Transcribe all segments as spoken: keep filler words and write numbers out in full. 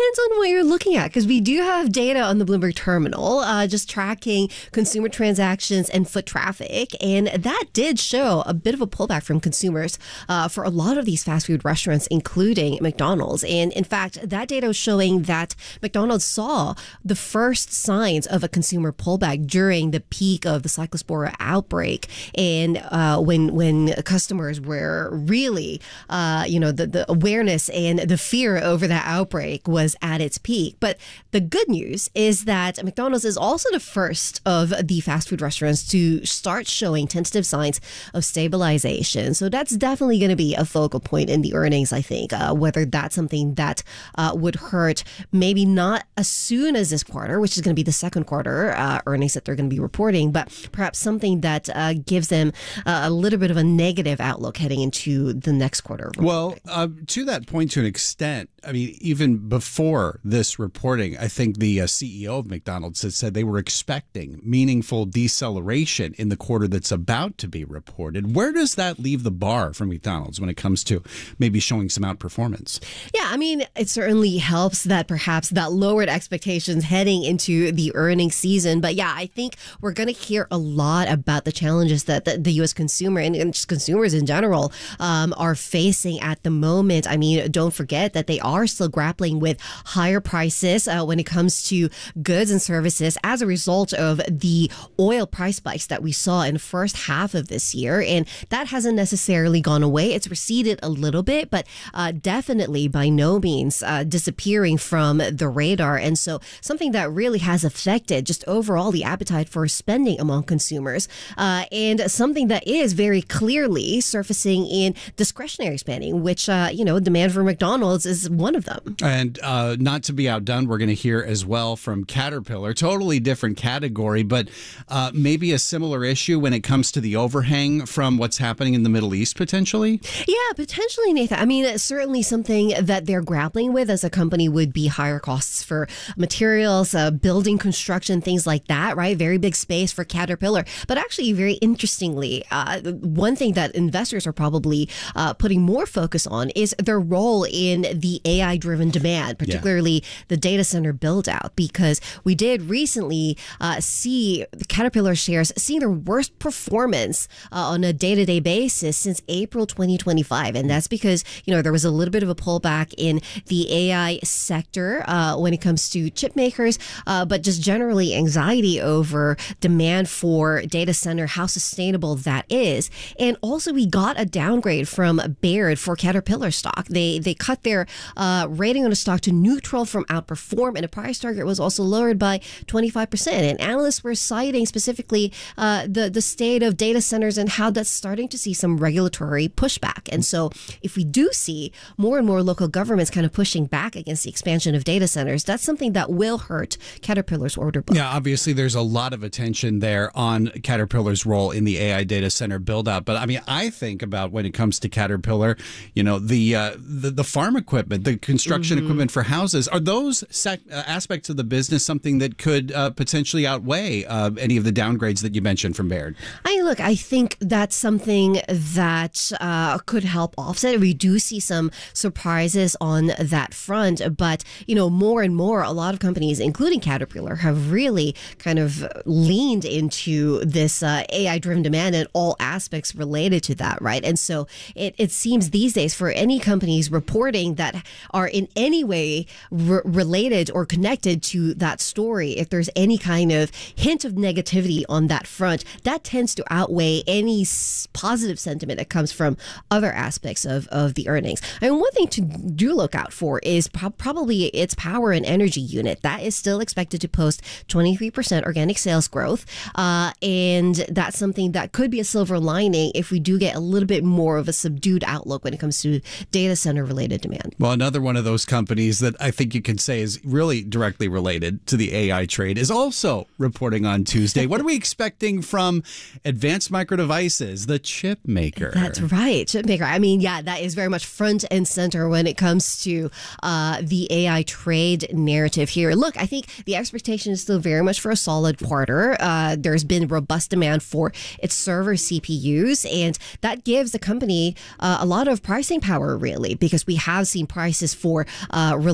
depends on what you're looking at, because we do have data on the Bloomberg terminal, uh, just tracking consumer transactions and foot traffic. And that did show a bit of a pullback from consumers uh, for a lot of these fast food restaurants, including McDonald's. And in fact, that data was showing that McDonald's saw the first signs of a consumer pullback during the peak of the Cyclospora outbreak. And uh, when when customers were really, uh, you know, the, the awareness and the fear over that outbreak was at its peak. But the good news is that McDonald's is also the first of the fast food restaurants to start showing tentative signs of stabilization. So that's definitely going to be a focal point in the earnings, I think, uh, whether that's something that uh, would hurt maybe not as soon as this quarter, which is going to be the second quarter uh, earnings that they're going to be reporting, but perhaps something that uh, gives them uh, a little bit of a negative outlook heading into the next quarter. Well, uh, to that point, to an extent, I mean, even before this reporting, I think the uh, C E O of McDonald's has said they were expecting meaningful deceleration in the quarter that's about to be reported. Where does that leave the bar for McDonald's when it comes to maybe showing some outperformance? Yeah, I mean, it certainly helps that perhaps that lowered expectations heading into the earnings season. But yeah, I think we're going to hear a lot about the challenges that the, the U S consumer and, and just consumers in general um, are facing at the moment. I mean, don't forget that they are still grappling with higher prices uh, when it comes to goods and services as a result of the oil price spikes that we saw in the first half of this year. And that hasn't necessarily gone away. It's receded a little bit, but uh, definitely by no means uh, disappearing from the radar. And so something that really has affected just overall the appetite for spending among consumers uh, and something that is very clearly surfacing in discretionary spending, which, uh, you know, demand for McDonald's is one of them. And uh, not to be outdone, we're going to hear as well from Caterpillar, totally different category, but uh, maybe a similar issue when it comes to the overhang from what's happening in the Middle East, potentially? Yeah, potentially, Nathan. I mean, it's certainly something that they're grappling with as a company would be higher costs for materials, uh, building construction, things like that, right? Very big space for Caterpillar. But actually, very interestingly, uh, one thing that investors are probably uh, putting more focus on is their role in the A I-driven demand, particularly yeah. the data center build-out, because we did recently uh, see the Caterpillar shares seeing their worst performance uh, on a day-to-day basis since April twenty twenty-five. And that's because, you know, there was a little bit of a pullback in the A I sector uh, when it comes to chip makers, uh, but just generally anxiety over demand for data center, how sustainable that is. And also we got a downgrade from Baird for Caterpillar stock. They they cut their uh, rating on the stock to neutral from outperform, and the price target was also lowered by twenty-five percent. And analysts were citing specifically uh, the, the state of data centers and how that's starting to see some regulatory pushback. And so if we do see more and more local governments kind of pushing back against the expansion of data centers, that's something that will hurt Caterpillar's order book. Yeah, obviously there's a lot of attention there on Caterpillar's role in the A I data center build out. But I mean, I think about when it comes to Caterpillar, you know, the uh, the, the farm equipment, the construction mm-hmm. equipment for houses. Are those sec- uh, aspects of the business something that could uh, potentially outweigh uh, any of the downgrades that you mentioned from Baird? I look, I think that's something that uh, could help offset. We do see some surprises on that front, but you know, more and more, a lot of companies, including Caterpillar, have really kind of leaned into this uh, A I-driven demand and all aspects related to that, right? And so it, it seems these days for any companies reporting that are in any way re- related or connected to that story, if there's any kind of hint of negativity on that front, that tends to outweigh any positive sentiment that comes from other aspects of, of the earnings. I mean, one thing to do look out for is pro- probably its power and energy unit. That is still expected to post twenty-three percent organic sales growth. Uh, and that's something that could be a silver lining if we do get a little bit more of a subdued outlook when it comes to data center related demand. Well, another one of those companies that I think you can say is really directly related to the A I trade is also reporting on Tuesday. What are we expecting from Advanced Micro Devices, the chip maker? That's right, chip maker. I mean, yeah, that is very much front and center when it comes to uh, the A I trade narrative here. Look, I think the expectation is still very much for a solid quarter. Uh, there's been robust demand for its server C P Us, and that gives the company uh, a lot of pricing power, really, because we have seen prices for uh, related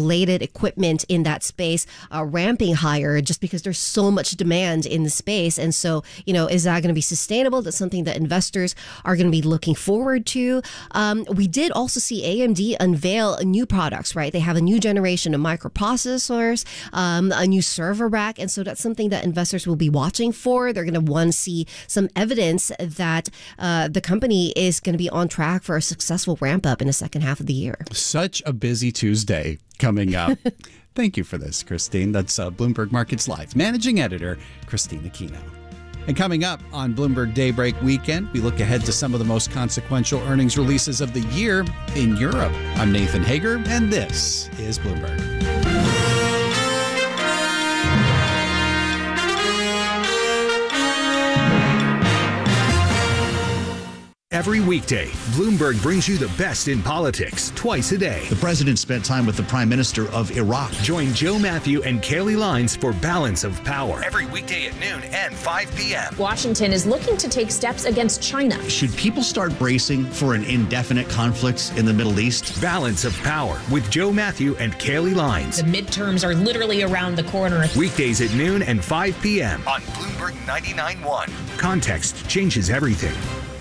related equipment in that space uh, ramping higher just because there's so much demand in the space. And so, you know, is that going to be sustainable? That's something that investors are going to be looking forward to. Um, we did also see A M D unveil new products, right? They have a new generation of microprocessors, um, a new server rack. And so that's something that investors will be watching for. They're going to want to see some evidence that uh, the company is going to be on track for a successful ramp up in the second half of the year. Such a busy Tuesday coming up. Thank you for this, Christine. That's uh, Bloomberg Markets Live. Managing Editor, Christine Aquino. And coming up on Bloomberg Daybreak Weekend, we look ahead to some of the most consequential earnings releases of the year in Europe. I'm Nathan Hager, and this is Bloomberg. Every weekday, Bloomberg brings you the best in politics twice a day. The president spent time with the prime minister of Iraq. Join Joe Matthew and Kaylee Lines for Balance of Power. Every weekday at noon and five p.m. Washington is looking to take steps against China. Should people start bracing for an indefinite conflict in the Middle East? Balance of Power with Joe Matthew and Kaylee Lines. The midterms are literally around the corner. Weekdays at noon and five p.m. on Bloomberg ninety-nine point one. Context changes everything.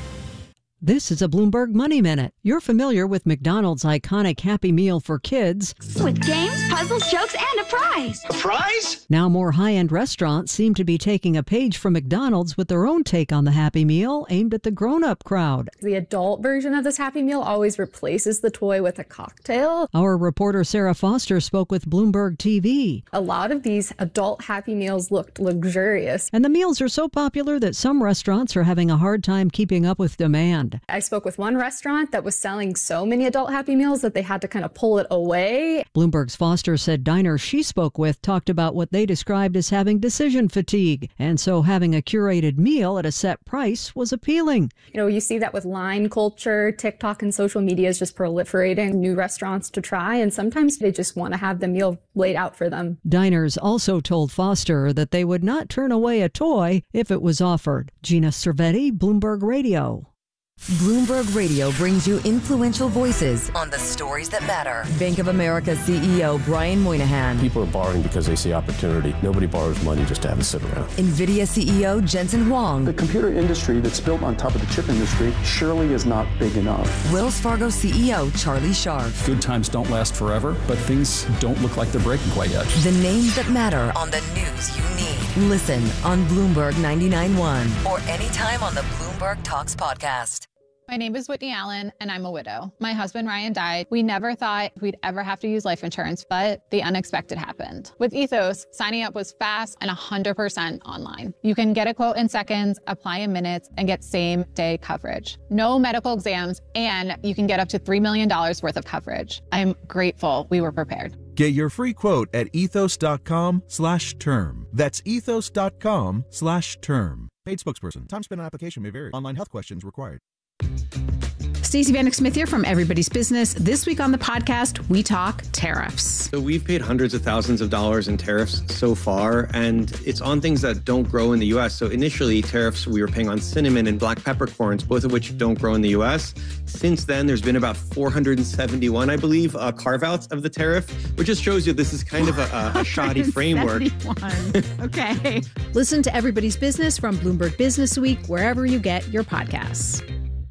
This is a Bloomberg Money Minute. You're familiar with McDonald's iconic Happy Meal for kids. With games, puzzles, jokes, and a prize. A prize? Now more high-end restaurants seem to be taking a page from McDonald's with their own take on the Happy Meal aimed at the grown-up crowd. The adult version of this Happy Meal always replaces the toy with a cocktail. Our reporter Sarah Foster spoke with Bloomberg T V. A lot of these adult Happy Meals looked luxurious. And the meals are so popular that some restaurants are having a hard time keeping up with demand. I spoke with one restaurant that was selling so many adult Happy Meals that they had to kind of pull it away. Bloomberg's Foster said diners she spoke with talked about what they described as having decision fatigue. And so having a curated meal at a set price was appealing. You know, you see that with line culture. TikTok and social media is just proliferating new restaurants to try. And sometimes they just want to have the meal laid out for them. Diners also told Foster that they would not turn away a toy if it was offered. Gina Cervetti, Bloomberg Radio. Bloomberg Radio brings you influential voices on the stories that matter. Bank of America C E O Brian Moynihan. People are borrowing because they see opportunity. Nobody borrows money just to have it sit around. NVIDIA C E O Jensen Huang. The computer industry that's built on top of the chip industry surely is not big enough. Wells Fargo C E O Charlie Scharf. Good times don't last forever, but things don't look like they're breaking quite yet. The names that matter on the news you need. Listen on Bloomberg ninety-nine point one or anytime on the Bloomberg Talks podcast. My name is Whitney Allen, and I'm a widow. My husband, Ryan, died. We never thought we'd ever have to use life insurance, but the unexpected happened. With Ethos, signing up was fast and one hundred percent online. You can get a quote in seconds, apply in minutes, and get same-day coverage. No medical exams, and you can get up to three million dollars worth of coverage. I'm grateful we were prepared. Get your free quote at ethos.com slash term. That's ethos.com slash term. Paid spokesperson. Time spent on application may vary. Online health questions required. Stacey Vanek Smith here from Everybody's Business. This week on the podcast, we talk tariffs. So we've paid hundreds of thousands of dollars in tariffs so far, and it's on things that don't grow in the U S. So initially, tariffs we were paying on cinnamon and black peppercorns, both of which don't grow in the U S. Since then, there's been about four hundred seventy-one, I believe, uh, carve-outs of the tariff, which just shows you this is kind of a, a shoddy framework. Okay. Listen to Everybody's Business from Bloomberg Business Week, wherever you get your podcasts.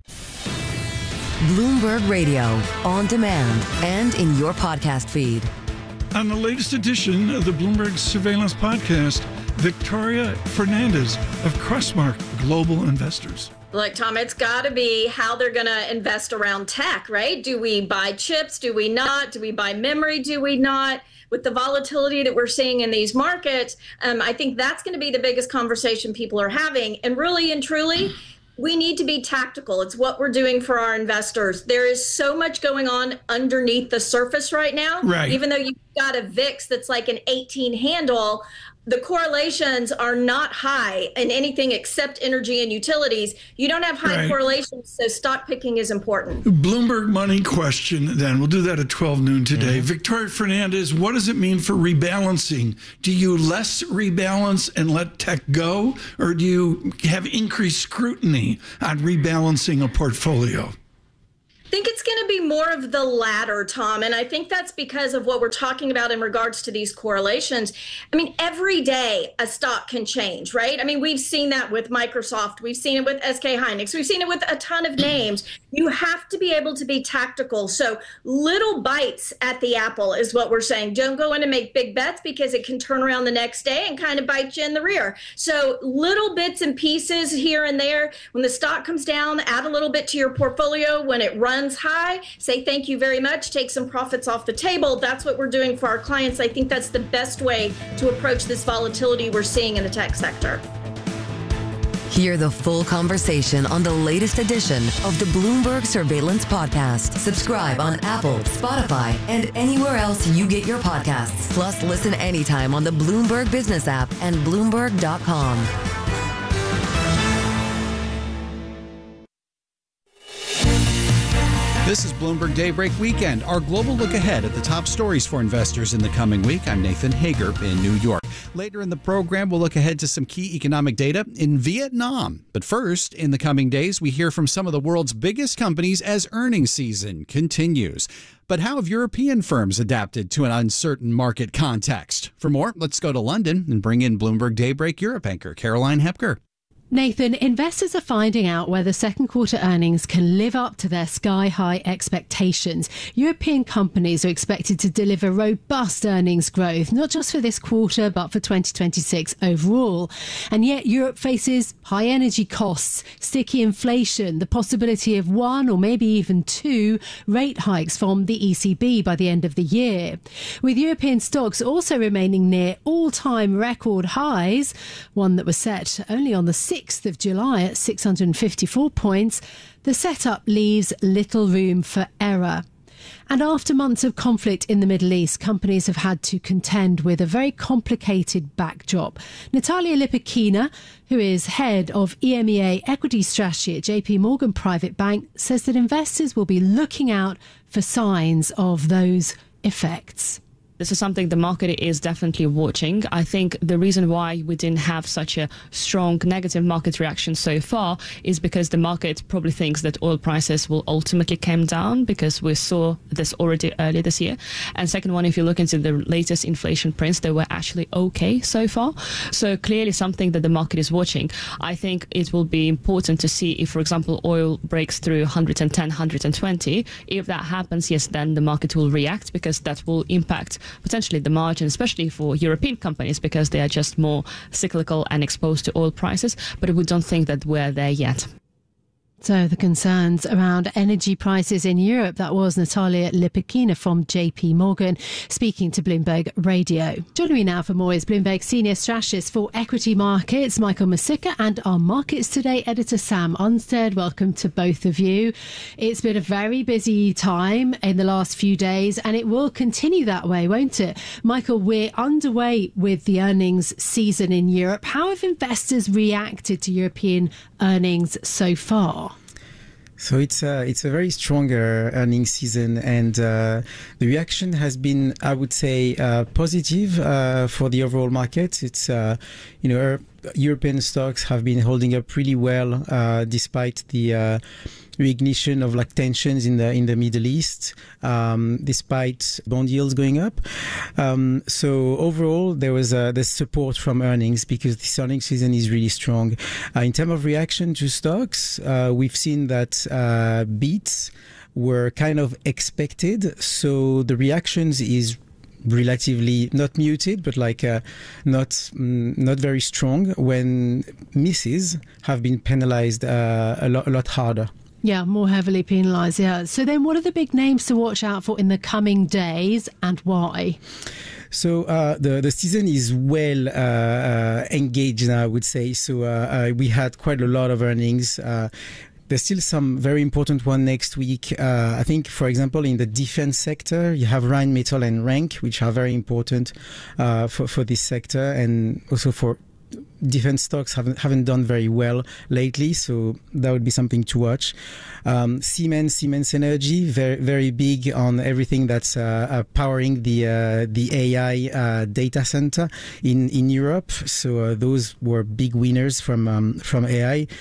Bloomberg Radio, on demand and in your podcast feed. On the latest edition of the Bloomberg Surveillance Podcast, Victoria Fernandez of Crestmark Global Investors. Look, Tom, it's got to be how they're going to invest around tech, right? Do we buy chips? Do we not? Do we buy memory? Do we not? With the volatility that we're seeing in these markets, um, I think that's going to be the biggest conversation people are having. And really and truly, we need to be tactical. It's what we're doing for our investors. There is so much going on underneath the surface right now. Right. Even though you've got a V I X that's like an eighteen handle, the correlations are not high in anything except energy and utilities. You don't have high right. correlations, so stock picking is important. Bloomberg Money question, then. We'll do that at twelve noon today. Mm-hmm. Victoria Fernandez, what does it mean for rebalancing? Do you less rebalance and let tech go, or do you have increased scrutiny on rebalancing a portfolio? think it's going to be more of the latter, Tom. And I think that's because of what we're talking about in regards to these correlations. I mean, every day a stock can change, right? I mean, we've seen that with Microsoft. We've seen it with S K Hynix. We've seen it with a ton of names. You have to be able to be tactical. So little bites at the apple is what we're saying. Don't go in and make big bets because it can turn around the next day and kind of bite you in the rear. So little bits and pieces here and there. When the stock comes down, add a little bit to your portfolio. When it runs high, say thank you very much, take some profits off the table. That's what we're doing for our clients. I think that's the best way to approach this volatility we're seeing in the tech sector. Hear the full conversation on the latest edition of the Bloomberg Surveillance Podcast. Subscribe on Apple, Spotify, and anywhere else you get your podcasts. Plus, listen anytime on the Bloomberg Business app and Bloomberg dot com. This is Bloomberg Daybreak Weekend, our global look ahead at the top stories for investors in the coming week. I'm Nathan Hager in New York. Later in the program, we'll look ahead to some key economic data in Vietnam. But first, in the coming days, we hear from some of the world's biggest companies as earnings season continues. But how have European firms adapted to an uncertain market context? For more, let's go to London and bring in Bloomberg Daybreak Europe anchor Caroline Hepker. Nathan, investors are finding out whether second quarter earnings can live up to their sky-high expectations. European companies are expected to deliver robust earnings growth, not just for this quarter, but for twenty twenty-six overall. And yet Europe faces high energy costs, sticky inflation, the possibility of one or maybe even two rate hikes from the E C B by the end of the year. With European stocks also remaining near all-time record highs, one that was set only on the sixth of July at six hundred fifty-four points, the setup leaves little room for error. And after months of conflict in the Middle East, companies have had to contend with a very complicated backdrop. Natalia Lipakina, who is head of E M E A equity strategy at J P Morgan Private Bank, says that investors will be looking out for signs of those effects. This is something the market is definitely watching. I think the reason why we didn't have such a strong negative market reaction so far is because the market probably thinks that oil prices will ultimately come down, because we saw this already earlier this year. And second one, if you look into the latest inflation prints, they were actually okay so far. So clearly something that the market is watching. I think it will be important to see if, for example, oil breaks through one hundred ten, one hundred twenty. If that happens, yes, then the market will react, because that will impact potentially the margin, especially for European companies, because they are just more cyclical and exposed to oil prices. But we don't think that we're there yet. So the concerns around energy prices in Europe. That was Natalia Lipakina from J P Morgan speaking to Bloomberg Radio. Joining me now for more is Bloomberg Senior Strategist for Equity Markets, Michael Masika, and our Markets Today editor, Sam Onstead. Welcome to both of you. It's been a very busy time in the last few days, and it will continue that way, won't it? Michael, we're underway with the earnings season in Europe. How have investors reacted to European earnings so far? So it's a, it's a very strong uh, earnings season, and uh, the reaction has been, I would say, uh, positive uh, for the overall market. It's, uh, you know, European stocks have been holding up really well uh, despite the uh, reignition of like tensions in the in the Middle East, um, despite bond yields going up. Um, so overall, there was uh, the support from earnings, because this earnings season is really strong. Uh, in terms of reaction to stocks, uh, we've seen that uh, beats were kind of expected. So the reactions is relatively not muted, but like uh, not mm, not very strong, when misses have been penalized uh, a lot a lot harder. Yeah, more heavily penalised, yeah. So then what are the big names to watch out for in the coming days, and why? So uh, the the season is well uh, uh, engaged now, I would say. So uh, uh, we had quite a lot of earnings. Uh, There's still some very important one next week. Uh, I think, for example, in the defense sector, you have Rheinmetall and Rank, which are very important uh, for, for this sector, and also for defense stocks haven't haven't done very well lately, so that would be something to watch. Um, Siemens, Siemens Energy, very very big on everything that's uh, uh, powering the uh, the A I uh, data center in in Europe. So uh, those were big winners from um, from A I.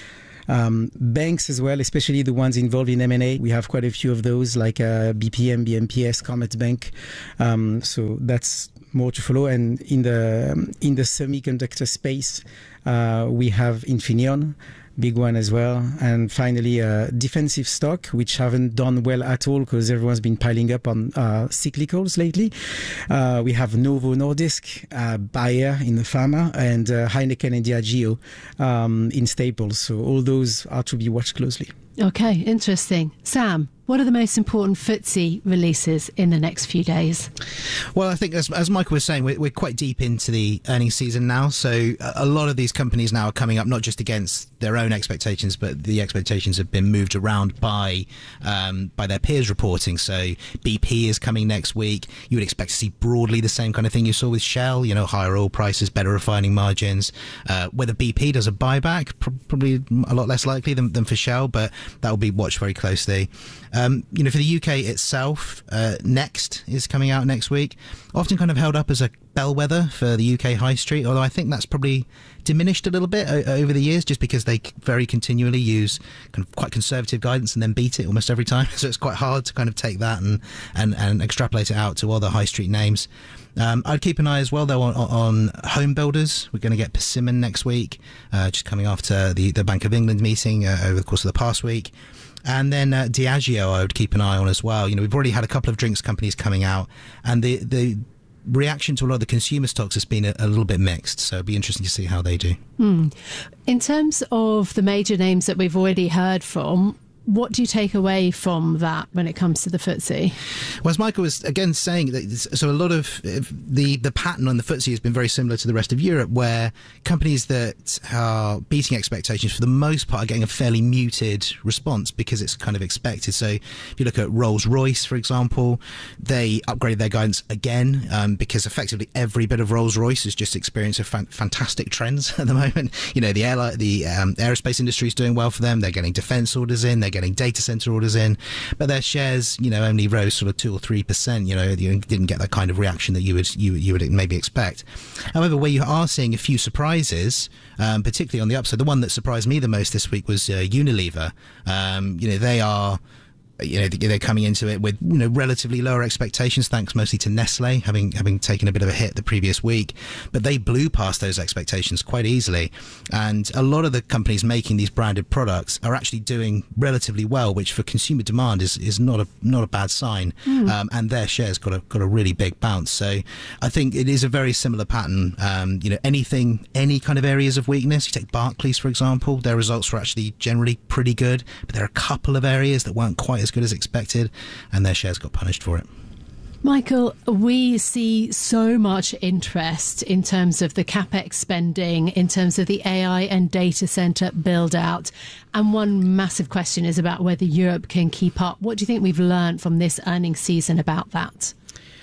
Um, banks as well, especially the ones involved in M and A. We have quite a few of those, like uh, B P M, B M P S, Commerzbank. Um, so that's more to follow. And in the in the semiconductor space, uh, we have Infineon, big one as well. And finally, uh, defensive stock, which haven't done well at all because everyone's been piling up on uh, cyclicals lately. Uh, we have Novo Nordisk, uh, Bayer in the pharma, and uh, Heineken and Diageo um, in staples. So all those are to be watched closely. Okay, interesting. Sam, what are the most important F T S E releases in the next few days? Well, I think as, as Michael was saying, we're, we're quite deep into the earnings season now. So a lot of these companies now are coming up not just against their own expectations, but the expectations have been moved around by um, by their peers reporting. So B P is coming next week. You would expect to see broadly the same kind of thing you saw with Shell, you know, higher oil prices, better refining margins. Uh, whether B P does a buyback, pr- probably a lot less likely than, than for Shell, but that will be watched very closely. Um, you know, for the U K itself, uh, Next is coming out next week. Often kind of held up as a bellwether for the U K high street, although I think that's probably diminished a little bit o- over the years just because they very continually use kind of quite conservative guidance and then beat it almost every time. So it's quite hard to kind of take that and, and, and extrapolate it out to other high street names. Um, I'd keep an eye as well, though, on, on home builders. We're going to get Persimmon next week, uh, just coming after the, the Bank of England meeting uh, over the course of the past week. And then uh, Diageo I would keep an eye on as well. You know, we've already had a couple of drinks companies coming out, and the the reaction to a lot of the consumer stocks has been a, a little bit mixed. So it'd be interesting to see how they do. Hmm. In terms of the major names that we've already heard from, what do you take away from that when it comes to the F T S E? Well, as Michael was again saying, that so a lot of the the pattern on the F T S E has been very similar to the rest of Europe, where companies that are beating expectations for the most part are getting a fairly muted response because it's kind of expected. So if you look at Rolls-Royce, for example, they upgraded their guidance again um, because effectively every bit of Rolls-Royce is just experiencing fan- fantastic trends at the moment. You know, the air the um, aerospace industry is doing well for them. They're getting defence orders in. They're getting data center orders in, but their shares, you know, only rose sort of two or three percent. You know, you didn't get that kind of reaction that you would you you would maybe expect. However, where you are seeing a few surprises, um, particularly on the upside, the one that surprised me the most this week was uh, Unilever. Um, you know, they are. You know, they're coming into it with, you know, relatively lower expectations, thanks mostly to Nestle having having taken a bit of a hit the previous week. But they blew past those expectations quite easily. And a lot of the companies making these branded products are actually doing relatively well, which for consumer demand is, is not a not a bad sign. Mm. Um, and their shares got a got a really big bounce. So I think it is a very similar pattern. Um, you know, anything, any kind of areas of weakness. You take Barclays, for example, their results were actually generally pretty good, but there are a couple of areas that weren't quite as good as expected, and their shares got punished for it. Michael, we see so much interest in terms of the capex spending, in terms of the A I and data center build out, and one massive question is about whether Europe can keep up. What do you think we've learned from this earnings season about that?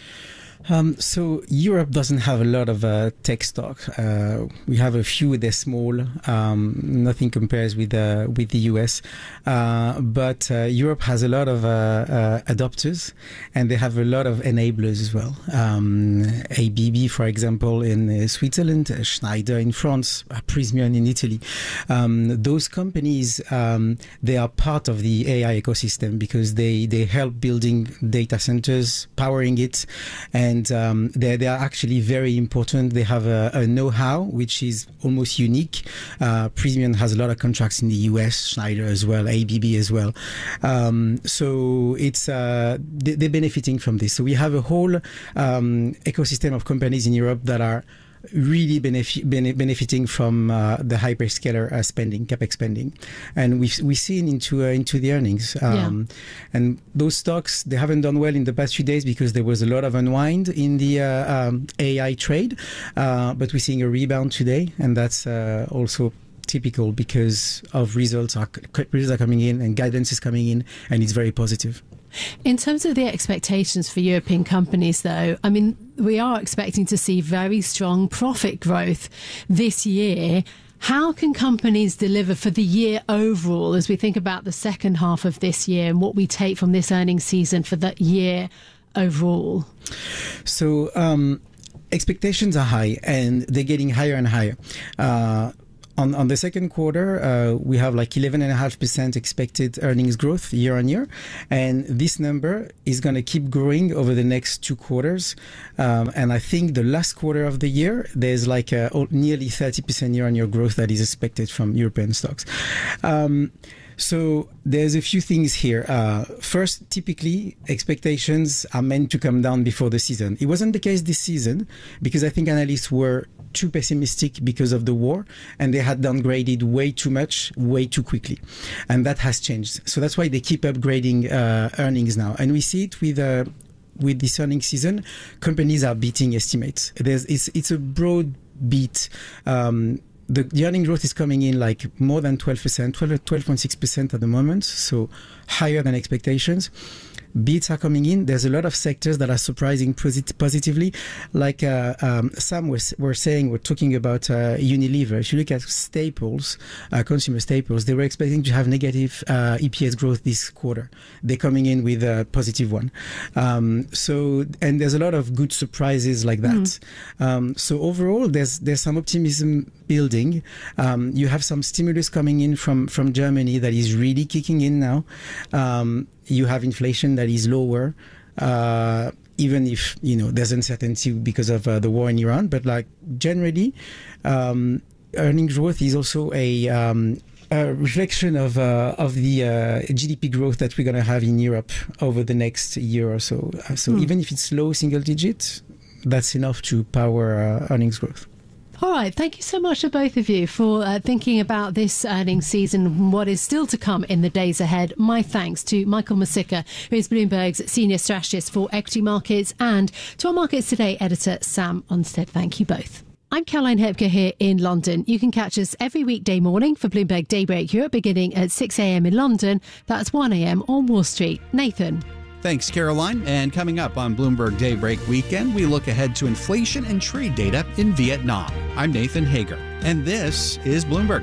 Um, so Europe doesn't have a lot of uh, tech stock. Uh, we have a few. They're small. Um, nothing compares with uh, with the U S. Uh, but uh, Europe has a lot of uh, uh, adopters, and they have a lot of enablers as well. Um, A B B, for example, in uh, Switzerland, uh, Schneider in France, uh, Prysmian in Italy. Um, those companies, um, they are part of the A I ecosystem because they they help building data centers, powering it, and And um, they, they are actually very important. They have a, a know-how which is almost unique. Uh, Prysmian has a lot of contracts in the U S, Schneider as well, A B B as well. Um, so it's uh, they, they're benefiting from this. So we have a whole um, ecosystem of companies in Europe that are really benef- bene- benefiting from uh, the hyperscaler uh, spending, capex spending, and we've we've seen into uh, into the earnings. Um, yeah. And those stocks, they haven't done well in the past few days because there was a lot of unwind in the uh, um, A I trade, uh, but we're seeing a rebound today, and that's uh, also typical because of results are results are coming in and guidance is coming in, and it's very positive. In terms of the expectations for European companies, though, I mean, we are expecting to see very strong profit growth this year. How can companies deliver for the year overall as we think about the second half of this year and what we take from this earnings season for the year overall? So um, expectations are high and they're getting higher and higher. Uh, on, on the second quarter, uh, we have like eleven point five percent expected earnings growth year on year. And this number is going to keep growing over the next two quarters. Um, and I think the last quarter of the year, there's like a, nearly thirty percent year on year growth that is expected from European stocks. Um, So there's a few things here. Uh, first, typically expectations are meant to come down before the season. It wasn't the case this season because I think analysts were too pessimistic because of the war and they had downgraded way too much, way too quickly. And that has changed. So that's why they keep upgrading uh, earnings now. And we see it with uh, with this earnings season. Companies are beating estimates. There's, it's, it's a broad beat. Um, The, the earning growth is coming in like more than twelve percent, twelve point six percent at the moment, so higher than expectations. Beats are coming in. There's a lot of sectors that are surprising posit- positively. Like uh, um, Sam was were saying, we're talking about uh, Unilever. If you look at staples, uh, consumer staples, they were expecting to have negative uh, E P S growth this quarter. They're coming in with a positive one. Um, so, and there's a lot of good surprises like that. Mm. Um, so overall, there's there's some optimism building. Um, you have some stimulus coming in from from Germany that is really kicking in now. Um, You have inflation that is lower, uh, even if, you know, there's uncertainty because of uh, the war in Iran. But like generally, um, earnings growth is also a, um, a reflection of uh, of the uh, G D P growth that we're going to have in Europe over the next year or so. So mm. even if it's low single digit, that's enough to power uh, earnings growth. All right. Thank you so much to both of you for uh, thinking about this earnings season, what is still to come in the days ahead. My thanks to Michael Masika, who is Bloomberg's senior strategist for equity markets, and to our Markets Today editor, Sam Onstead. Thank you both. I'm Caroline Hepker here in London. You can catch us every weekday morning for Bloomberg Daybreak Europe beginning at six a.m. in London. That's one a.m. on Wall Street. Nathan. Thanks, Caroline. And coming up on Bloomberg Daybreak Weekend, we look ahead to inflation and trade data in Vietnam. I'm Nathan Hager, and this is Bloomberg.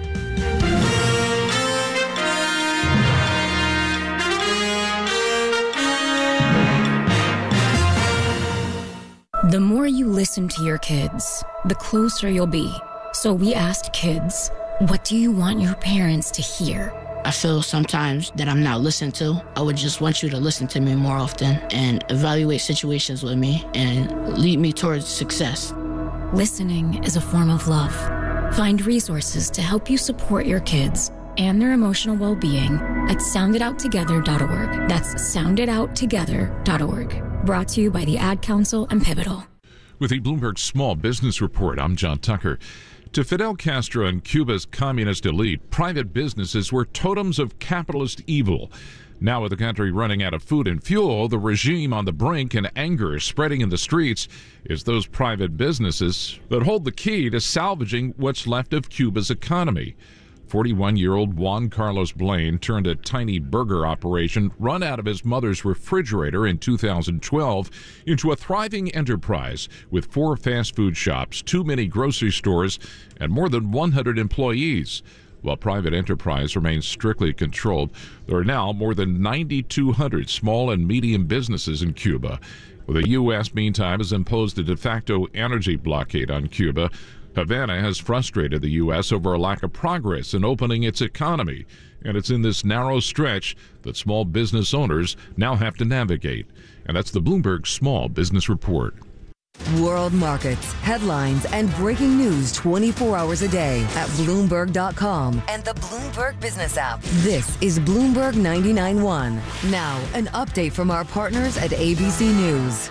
The more you listen to your kids, the closer you'll be. So we asked kids, what do you want your parents to hear? I feel sometimes that I'm not listened to. I would just want you to listen to me more often and evaluate situations with me and lead me towards success. Listening is a form of love. Find resources to help you support your kids and their emotional well-being at sound it out together dot org. That's sound it out together dot org. Brought to you by the Ad Council and Pivotal. With the Bloomberg Small Business Report, I'm John Tucker. To Fidel Castro and Cuba's communist elite, private businesses were totems of capitalist evil. Now, with the country running out of food and fuel, the regime on the brink, and anger spreading in the streets, is those private businesses that hold the key to salvaging what's left of Cuba's economy. forty-one-year-old Juan Carlos Blaine turned a tiny burger operation run out of his mother's refrigerator in two thousand twelve into a thriving enterprise with four fast food shops, two mini grocery stores, and more than one hundred employees. While private enterprise remains strictly controlled, there are now more than nine thousand two hundred small and medium businesses in Cuba. The U S, meantime, has imposed a de facto energy blockade on Cuba. Havana has frustrated the U S over a lack of progress in opening its economy, and it's in this narrow stretch that small business owners now have to navigate. And that's the Bloomberg Small Business Report. World markets, headlines, and breaking news twenty-four hours a day at Bloomberg dot com and the Bloomberg Business app. This is Bloomberg ninety-nine point one. Now, an update from our partners at A B C News.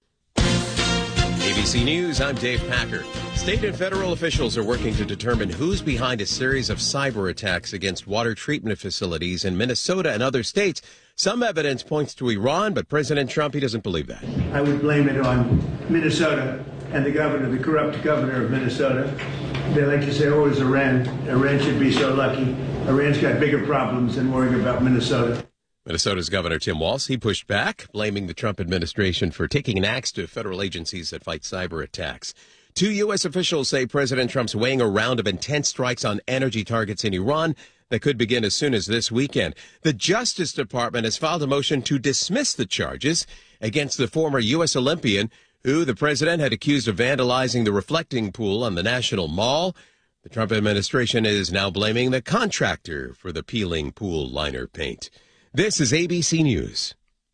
A B C News, I'm Dave Packer. State and federal officials are working to determine who's behind a series of cyber attacks against water treatment facilities in Minnesota and other states. Some evidence points to Iran, but President Trump, he doesn't believe that. I would blame it on Minnesota and the governor, the corrupt governor of Minnesota. They like to say, oh, it's Iran. Iran should be so lucky. Iran's got bigger problems than worrying about Minnesota. Minnesota's Governor Tim Walz, he pushed back, blaming the Trump administration for taking an axe to federal agencies that fight cyber attacks. Two U S officials say President Trump's weighing a round of intense strikes on energy targets in Iran that could begin as soon as this weekend. The Justice Department has filed a motion to dismiss the charges against the former U S Olympian, who the president had accused of vandalizing the reflecting pool on the National Mall. The Trump administration is now blaming the contractor for the peeling pool liner paint. This is A B C News.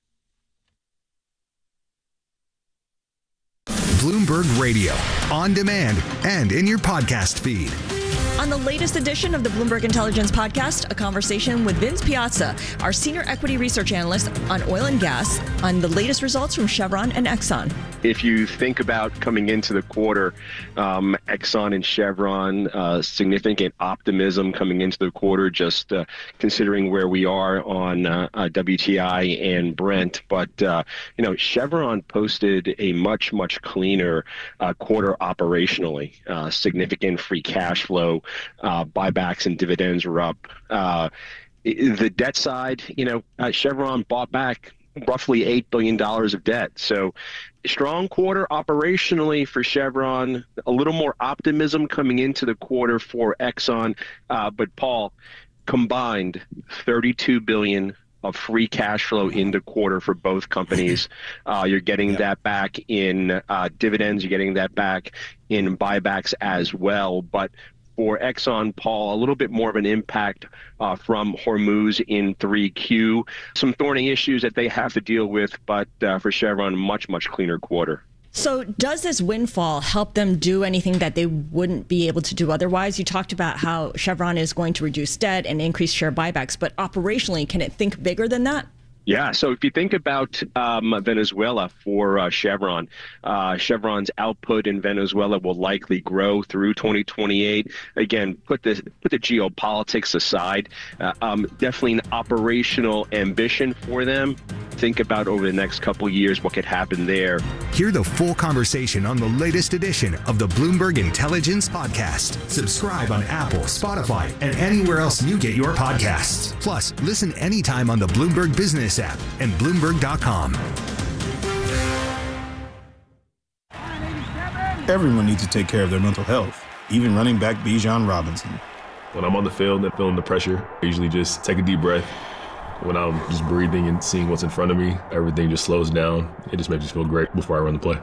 Bloomberg Radio, on demand and in your podcast feed. On the latest edition of the Bloomberg Intelligence Podcast, a conversation with Vince Piazza, our senior equity research analyst on oil and gas, on the latest results from Chevron and Exxon. If you think about coming into the quarter, um, Exxon and Chevron, uh, significant optimism coming into the quarter, just uh, considering where we are on uh, uh, W T I and Brent. But, uh, you know, Chevron posted a much, much cleaner uh, quarter operationally, uh, significant free cash flow. Uh, buybacks and dividends were up. Uh, the debt side, you know, uh, Chevron bought back roughly eight billion dollars of debt. So strong quarter operationally for Chevron, a little more optimism coming into the quarter for Exxon. Uh, but Paul, combined thirty-two billion dollars of free cash flow in the quarter for both companies. Uh, you're getting yeah. that back in uh, dividends. You're getting that back in buybacks as well. But for Exxon, Paul, a little bit more of an impact uh, from Hormuz in three Q. Some thorny issues that they have to deal with, but uh, for Chevron, much, much cleaner quarter. So does this windfall help them do anything that they wouldn't be able to do otherwise? You talked about how Chevron is going to reduce debt and increase share buybacks, but operationally, can it think bigger than that? Yeah, so if you think about um, Venezuela for uh, Chevron, uh, Chevron's output in Venezuela will likely grow through twenty twenty-eight. Again, put the put the geopolitics aside. Uh, um, definitely an operational ambition for them. Think about over the next couple of years what could happen there. Hear the full conversation on the latest edition of the Bloomberg Intelligence Podcast. Subscribe on Apple, Spotify, and anywhere else you get your podcasts. Plus, listen anytime on the Bloomberg Business app and Bloomberg dot com. Everyone needs to take care of their mental health, even running back Bijan Robinson. When I'm on the field and feeling the pressure, I usually just take a deep breath. When I'm just breathing and seeing what's in front of me, everything just slows down. It just makes me feel great before I run the play.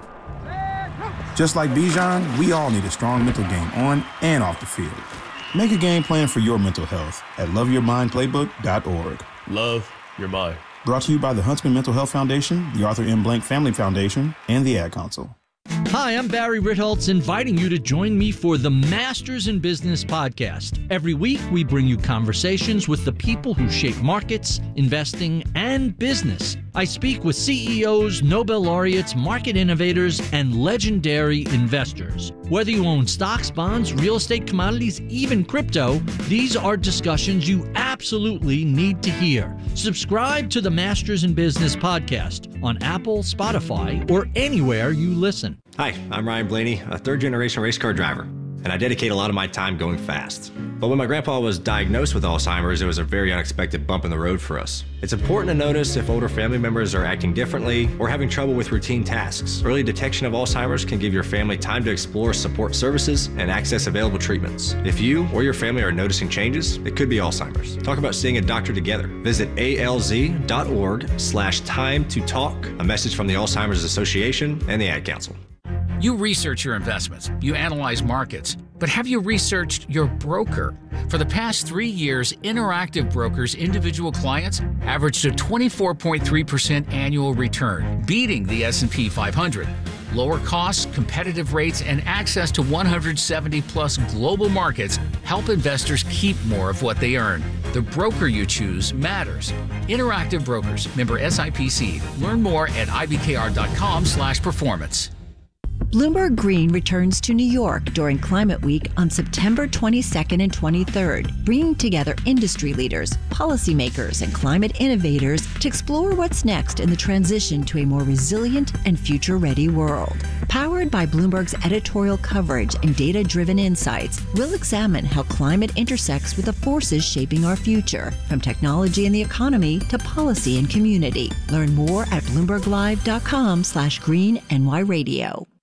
Just like Bijan, we all need a strong mental game on and off the field. Make a game plan for your mental health at love your mind playbook dot org. Love your mind. Brought to you by the Huntsman Mental Health Foundation, the Arthur M. Blank Family Foundation, and the Ad Council. Hi, I'm Barry Ritholtz, inviting you to join me for the Masters in Business podcast. Every week, we bring you conversations with the people who shape markets, investing, and business. I speak with C E Os, Nobel laureates, market innovators, and legendary investors. Whether you own stocks, bonds, real estate, commodities, even crypto, these are discussions you absolutely need to hear. Subscribe to the Masters in Business podcast on Apple, Spotify, or anywhere you listen. Hi, I'm Ryan Blaney, a third-generation race car driver, and I dedicate a lot of my time going fast. But when my grandpa was diagnosed with Alzheimer's, it was a very unexpected bump in the road for us. It's important to notice if older family members are acting differently or having trouble with routine tasks. Early detection of Alzheimer's can give your family time to explore support services and access available treatments. If you or your family are noticing changes, it could be Alzheimer's. Talk about seeing a doctor together. Visit A L Z dot org slash time to talk. A message from the Alzheimer's Association and the Ad Council. You research your investments, you analyze markets, but have you researched your broker? For the past three years, Interactive Brokers' individual clients averaged a twenty-four point three percent annual return, beating the S and P five hundred. Lower costs, competitive rates, and access to one hundred seventy plus global markets help investors keep more of what they earn. The broker you choose matters. Interactive Brokers, member S I P C. Learn more at I B K R dot com slash performance. Bloomberg Green returns to New York during Climate Week on September twenty-second and twenty-third, bringing together industry leaders, policymakers, and climate innovators to explore what's next in the transition to a more resilient and future-ready world. Powered by Bloomberg's editorial coverage and data-driven insights, we'll examine how climate intersects with the forces shaping our future, from technology and the economy to policy and community. Learn more at bloomberg live dot com slash green N Y radio.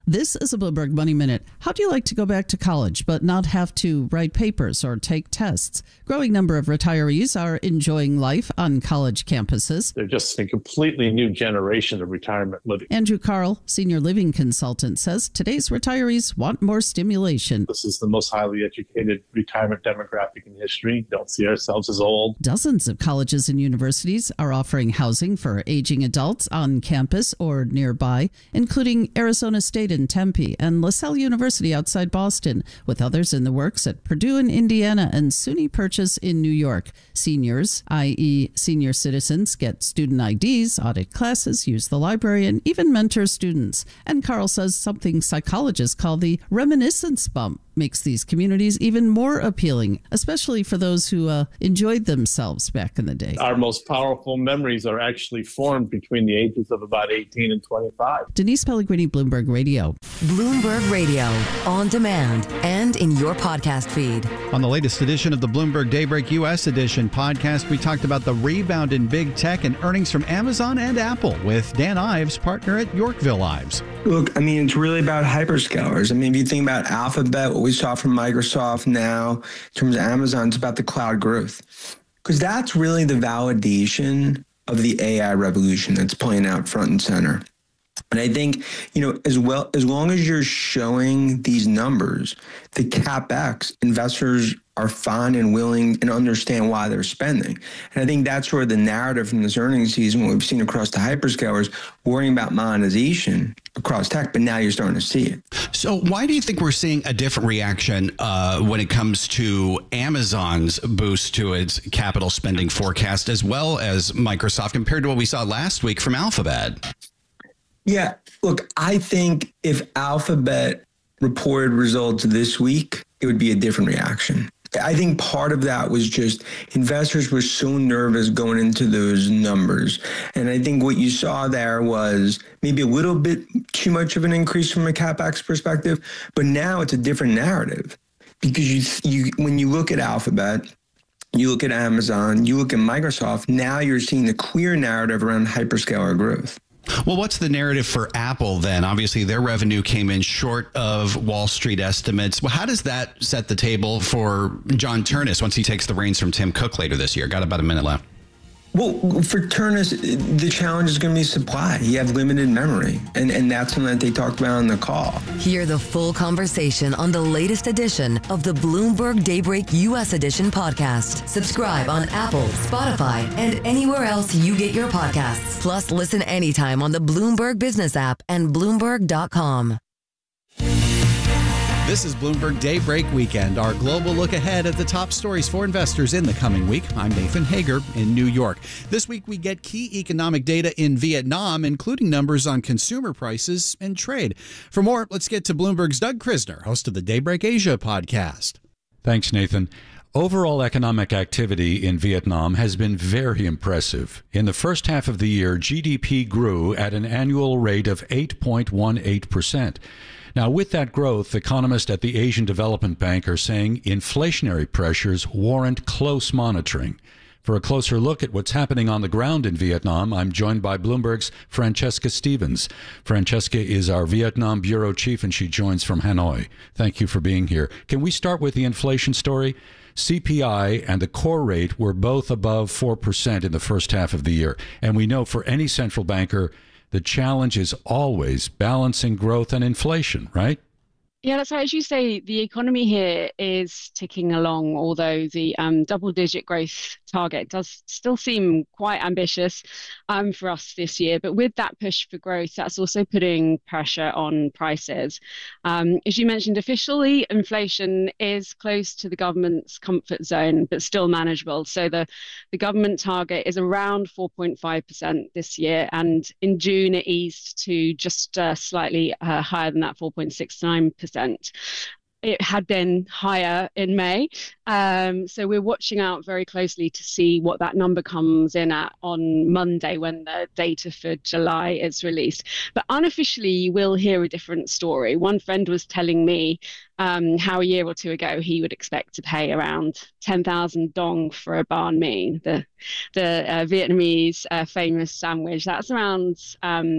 This is a Bloomberg Money Minute. How do you like to go back to college but not have to write papers or take tests? Growing number of retirees are enjoying life on college campuses. They're just a completely new generation of retirement living. Andrew Carl, senior living consultant, says today's retirees want more stimulation. This is the most highly educated retirement demographic in history. Don't see ourselves as old. Dozens of colleges and universities are offering housing for aging adults on campus or nearby, including Arizona State in Tempe and LaSalle University outside Boston, with others in the works at Purdue in Indiana and SUNY Purchase in New York. Seniors, that is senior citizens, get student I Ds, audit classes, use the library, and even mentor students. And Carl says something psychologists call the reminiscence bump makes these communities even more appealing, especially for those who uh, enjoyed themselves back in the day. Our most powerful memories are actually formed between the ages of about eighteen and twenty-five. Denise Pellegrini, Bloomberg Radio. Bloomberg Radio, on demand and in your podcast feed. On the latest edition of the Bloomberg Daybreak U S Edition podcast, we talked about the rebound in big tech and earnings from Amazon and Apple with Dan Ives, partner at Yorkville Ives. Look, I mean, it's really about hyperscalers. I mean, if you think about Alphabet, what we saw from Microsoft now, in terms of Amazon, it's about the cloud growth. Because that's really the validation of the A I revolution that's playing out front and center. And I think, you know, as well, as long as you're showing these numbers, the CapEx, investors are fine and willing and understand why they're spending. And I think that's where the narrative from this earnings season, what we've seen across the hyperscalers, worrying about monetization across tech, but now you're starting to see it. So why do you think we're seeing a different reaction uh, when it comes to Amazon's boost to its capital spending forecast, as well as Microsoft, compared to what we saw last week from Alphabet? Yeah, look, I think if Alphabet reported results this week, it would be a different reaction. I think part of that was just investors were so nervous going into those numbers. And I think what you saw there was maybe a little bit too much of an increase from a CapEx perspective, but now it's a different narrative. Because you, you when you look at Alphabet, you look at Amazon, you look at Microsoft, now you're seeing the clear narrative around hyperscaler growth. Well, what's the narrative for Apple then? Obviously, their revenue came in short of Wall Street estimates. Well, how does that set the table for John Ternus once he takes the reins from Tim Cook later this year? Got about a minute left. Well, for Ternus, the challenge is going to be supply. You have limited memory, and, and that's something that they talked about on the call. Hear the full conversation on the latest edition of the Bloomberg Daybreak U S Edition podcast. Subscribe on Apple, Spotify, and anywhere else you get your podcasts. Plus, listen anytime on the Bloomberg Business app and Bloomberg dot com. This is Bloomberg Daybreak Weekend, our global look ahead at the top stories for investors in the coming week. I'm Nathan Hager in New York. This week we get key economic data in Vietnam, including numbers on consumer prices and trade. For more, let's get to Bloomberg's Doug Krisner, host of the Daybreak Asia podcast. Thanks, Nathan. Overall economic activity in Vietnam has been very impressive. In the first half of the year, G D P grew at an annual rate of eight point one eight percent. Now, with that growth, economists at the Asian Development Bank are saying inflationary pressures warrant close monitoring. For a closer look at what's happening on the ground in Vietnam, I'm joined by Bloomberg's Francesca Stevens. Francesca is our Vietnam bureau chief, and she joins from Hanoi. Thank you for being here. Can we start with the inflation story? C P I and the core rate were both above four percent in the first half of the year. And we know for any central banker, the challenge is always balancing growth and inflation, right? Yeah, that's right. As you say, the economy here is ticking along, although the um, double-digit growth target does still seem quite ambitious um, for us this year. But with that push for growth, that's also putting pressure on prices. Um, as you mentioned, officially, inflation is close to the government's comfort zone, but still manageable. So the, the government target is around four point five percent this year. And in June, it eased to just uh, slightly uh, higher than that, four point six nine percent. It had been higher in May. Um, so we're watching out very closely to see what that number comes in at on Monday when the data for July is released. But unofficially, you will hear a different story. One friend was telling me um, how a year or two ago he would expect to pay around ten thousand dong for a banh mi, the, the uh, Vietnamese uh, famous sandwich. That's around Um,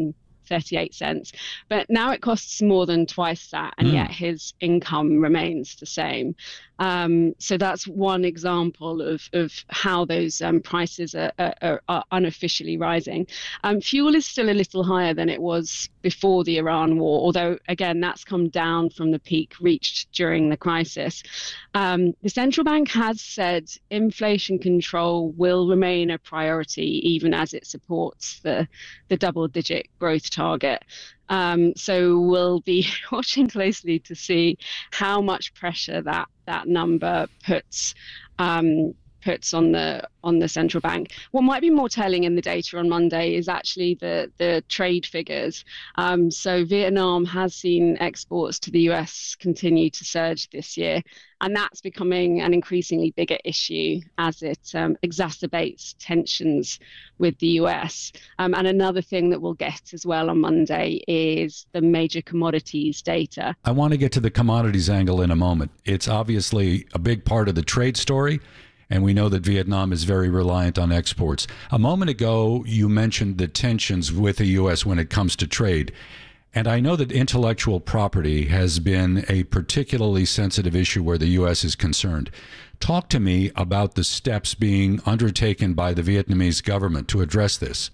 thirty-eight cents. But now it costs more than twice that, and mm. yet his income remains the same. Um, so that's one example of, of how those um, prices are, are, are unofficially rising. Um, fuel is still a little higher than it was before the Iran war, although, again, that's come down from the peak reached during the crisis. Um, the central bank has said inflation control will remain a priority, even as it supports the, the double-digit growth target. Um, so we'll be watching closely to see how much pressure that that number puts um, puts on the on the central bank. What might be more telling in the data on Monday is actually the the trade figures. Um, so Vietnam has seen exports to the U S continue to surge this year, and that's becoming an increasingly bigger issue as it um, exacerbates tensions with the U S. Um, and another thing that we'll get as well on Monday is the major commodities data. I want to get to the commodities angle in a moment. It's obviously a big part of the trade story, and we know that Vietnam is very reliant on exports. A moment ago, you mentioned the tensions with the U S when it comes to trade. And I know that intellectual property has been a particularly sensitive issue where the U S is concerned. Talk to me about the steps being undertaken by the Vietnamese government to address this.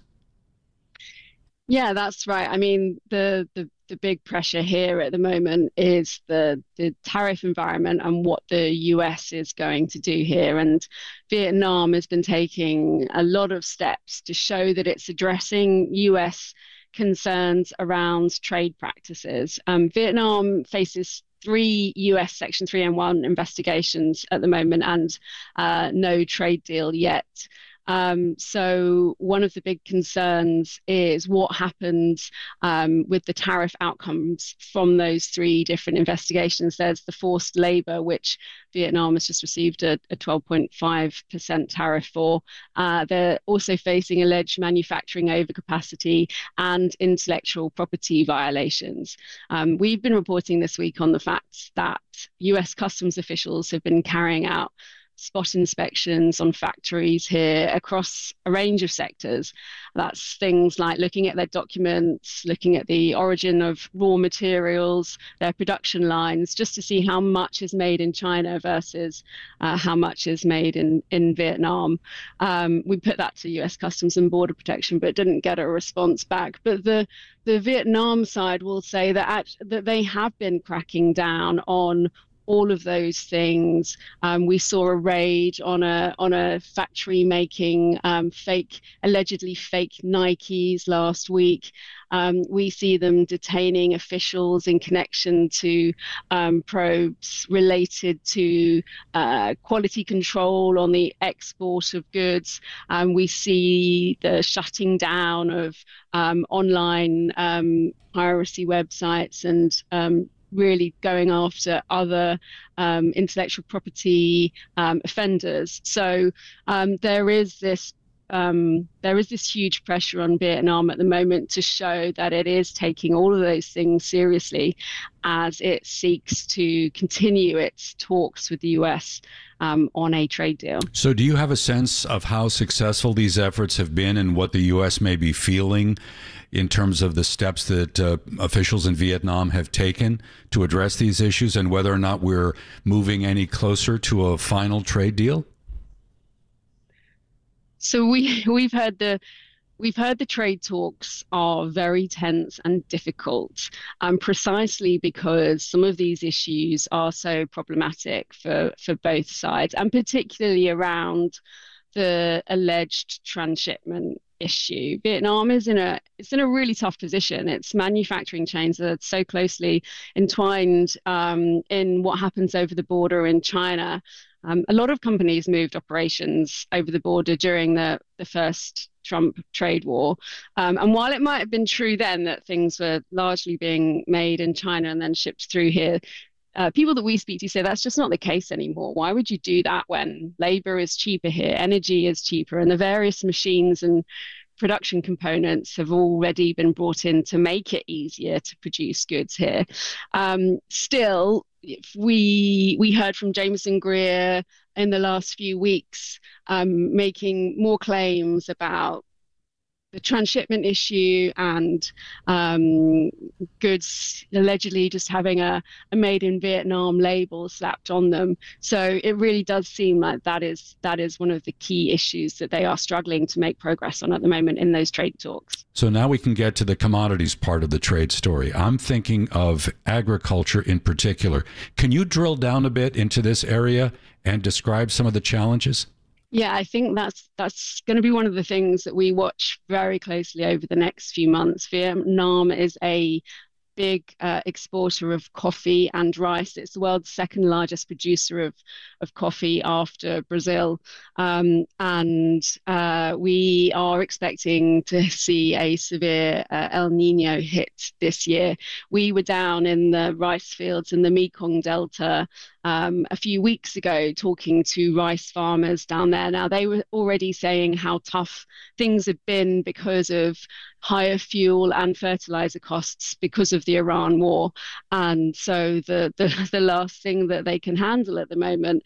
Yeah, that's right. I mean, the the, the big pressure here at the moment is the, the tariff environment and what the U S is going to do here. And Vietnam has been taking a lot of steps to show that it's addressing U S concerns around trade practices. Um, Vietnam faces three U S Section three oh one investigations at the moment and uh, no trade deal yet. Um, so one of the big concerns is what happens um, with the tariff outcomes from those three different investigations. There's the forced labor, which Vietnam has just received a, a twelve point five percent tariff for. Uh, they're also facing alleged manufacturing overcapacity and intellectual property violations. Um, we've been reporting this week on the fact that U S customs officials have been carrying out spot inspections on factories here across a range of sectors. That's things like looking at their documents, looking at the origin of raw materials, their production lines, just to see how much is made in China versus uh, how much is made in, in Vietnam. Um, we put that to U S Customs and Border Protection, but didn't get a response back. But the the Vietnam side will say that, at, that they have been cracking down on all of those things. Um, we saw a raid on a on a factory making um, fake, allegedly fake Nikes last week. Um, we see them detaining officials in connection to um, probes related to uh, quality control on the export of goods. Um, we see the shutting down of um, online um, piracy websites and um, really going after other um, intellectual property um, offenders. So um, there is this um, there is this huge pressure on Vietnam at the moment to show that it is taking all of those things seriously as it seeks to continue its talks with the U S um, on a trade deal. So do you have a sense of how successful these efforts have been and what the U S may be feeling in terms of the steps that uh, officials in Vietnam have taken to address these issues and whether or not we're moving any closer to a final trade deal? So we we've heard the we've heard the trade talks are very tense and difficult, um, precisely because some of these issues are so problematic for for both sides, and particularly around the alleged transshipment issue. Vietnam is in a it's in a really tough position. Its manufacturing chains are so closely entwined um, in what happens over the border in China. Um, a lot of companies moved operations over the border during the, the first Trump trade war. Um, and while it might have been true then that things were largely being made in China and then shipped through here, Uh, people that we speak to say that's just not the case anymore. Why would you do that when labor is cheaper here, energy is cheaper, and the various machines and production components have already been brought in to make it easier to produce goods here? Um, still, if we we heard from Jameson Greer in the last few weeks um, making more claims about the transshipment issue and um, goods allegedly just having a, a made in Vietnam label slapped on them. So it really does seem like that is that is one of the key issues that they are struggling to make progress on at the moment in those trade talks. So now we can get to the commodities part of the trade story. I'm thinking of agriculture in particular. Can you drill down a bit into this area and describe some of the challenges? Yeah, I think that's that's going to be one of the things that we watch very closely over the next few months. Vietnam is a big uh, exporter of coffee and rice. It's the world's second largest producer of, of coffee after Brazil. Um, and uh, we are expecting to see a severe uh, El Nino hit this year. We were down in the rice fields in the Mekong Delta Um, a few weeks ago talking to rice farmers down there. Now, they were already saying how tough things had been because of higher fuel and fertilizer costs because of the Iran war. And so the, the, the last thing that they can handle at the moment